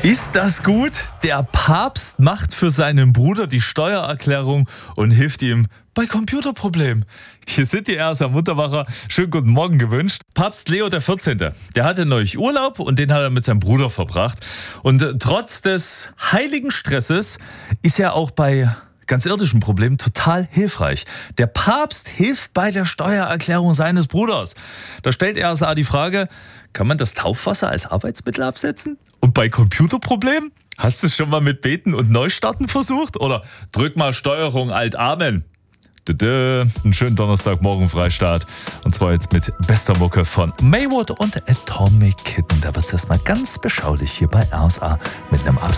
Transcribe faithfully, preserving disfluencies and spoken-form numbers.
Ist das gut? Der Papst macht für seinen Bruder die Steuererklärung und hilft ihm bei Computerproblemen. Hier sind die R S A Muntermacher. Schönen guten Morgen gewünscht. Papst Leo der vierzehnte. Der hatte neulich Urlaub und den hat er mit seinem Bruder verbracht. Und äh, trotz des heiligen Stresses ist er auch bei ganz irdischen Problemen total hilfreich. Der Papst hilft bei der Steuererklärung seines Bruders. Da stellt R S A die Frage, kann man das Taufwasser als Arbeitsmittel absetzen? Und bei Computerproblemen? Hast du es schon mal mit Beten und Neustarten versucht? Oder drück mal Steuerung Alt Amen. Dö, einen schönen Donnerstagmorgen Freistaat. Und zwar jetzt mit bester Mucke von Maywood und Atomic Kitten. Da wird es erstmal ganz beschaulich hier bei R S A mit einem Abs